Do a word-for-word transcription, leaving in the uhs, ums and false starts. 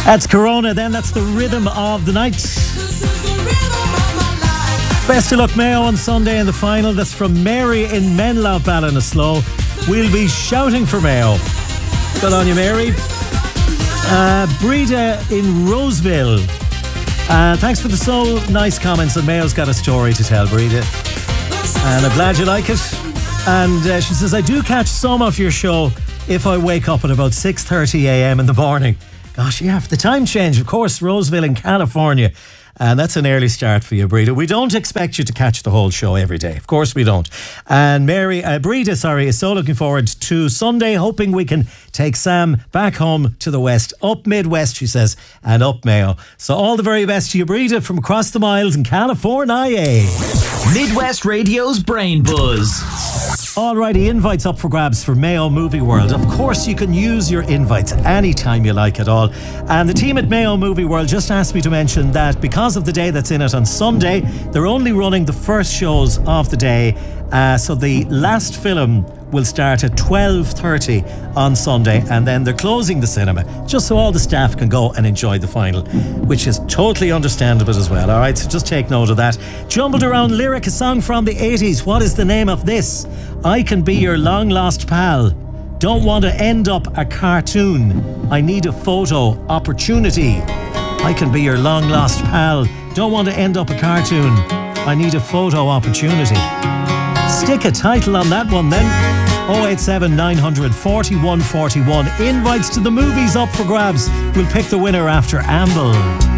That's Corona then, that's the rhythm of the night. Best of luck Mayo on Sunday in the final. That's from Mary in Menlow, Ballinasloe. We'll be shouting for Mayo. Good on you, Mary. Uh, Breda in Roseville. Uh, thanks for the so nice comments, and Mayo's got a story to tell, Breda. And I'm glad you like it. And uh, she says, I do catch some of your show if I wake up at about six thirty a.m. in the morning. Gosh, yeah, for the time change, of course, Roseville in California. And that's an early start for you, Breda. We don't expect you to catch the whole show every day. Of course we don't. And Mary, uh, Breda, sorry, is so looking forward to Sunday, hoping we can take Sam back home to the west. Up Midwest, she says, and up Mayo. So all the very best to you, Breda, from across the miles in California. Midwest Radio's Brain Buzz. Alrighty, invites up for grabs for Mayo Movie World. Of course, you can use your invites anytime you like at all. And the team at Mayo Movie World just asked me to mention that because of the day that's in it on Sunday, they're only running the first shows of the day. Uh, so the last film will start at twelve thirty on Sunday, and then they're closing the cinema just so all the staff can go and enjoy the final, which is totally understandable as well. Alright, so just take note of that. Jumbled around lyric, a song from the eighties. What is the name of this? I Can Be Your Long Lost Pal. Don't Want to End Up a Cartoon. I Need a Photo Opportunity. I Can Be Your Long Lost Pal. Don't Want to End Up a Cartoon. I Need a Photo Opportunity. Stick a title on that one then. oh eight seven nine hundred forty-one forty-one. Invites to the movies up for grabs. We'll pick the winner after Amble.